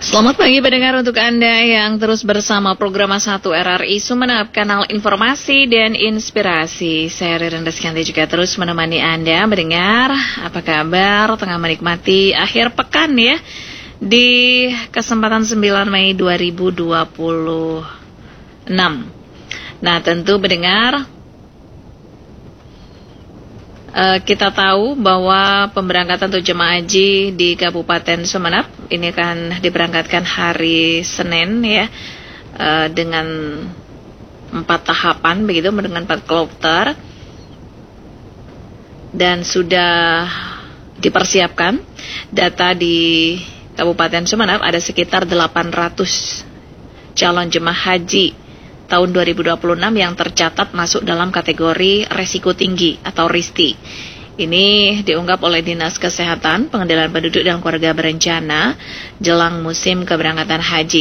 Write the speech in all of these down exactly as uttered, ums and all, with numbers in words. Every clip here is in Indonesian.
Selamat pagi pendengar, untuk Anda yang terus bersama program satu R R I Sumeneb, kanal informasi dan inspirasi. Saya Ririn Deskanti juga terus menemani Anda mendengar apa kabar tengah menikmati akhir pekan ya, di kesempatan sembilan Mei dua ribu dua puluh enam. Nah, tentu mendengar, Uh, kita tahu bahwa pemberangkatan untuk jemaah haji di Kabupaten Sumeneb ini kan diberangkatkan hari Senin ya, uh, dengan empat tahapan begitu, dengan empat kloter, dan sudah dipersiapkan. Data di Kabupaten Sumeneb ada sekitar delapan ratus calon jemaah haji tahun dua ribu dua puluh enam yang tercatat masuk dalam kategori resiko tinggi atau R I S T I. Ini diunggap oleh Dinas Kesehatan, Pengendalian Penduduk dan Keluarga Berencana jelang musim keberangkatan haji.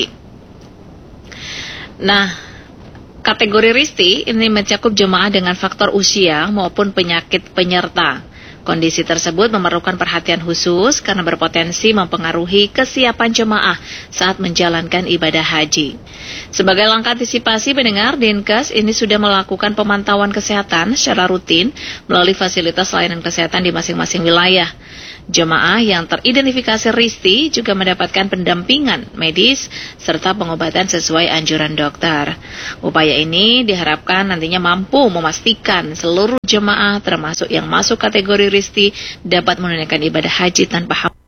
Nah, kategori R I S T I ini mencakup jemaah dengan faktor usia maupun penyakit penyerta. Kondisi tersebut memerlukan perhatian khusus karena berpotensi mempengaruhi kesiapan jemaah saat menjalankan ibadah haji. Sebagai langkah antisipasi pendengar, Dinkes ini sudah melakukan pemantauan kesehatan secara rutin melalui fasilitas layanan kesehatan di masing-masing wilayah. Jemaah yang teridentifikasi R I S T I juga mendapatkan pendampingan medis serta pengobatan sesuai anjuran dokter. Upaya ini diharapkan nantinya mampu memastikan seluruh jemaah termasuk yang masuk kategori R I S T I dapat menunaikan ibadah haji tanpa hambatan.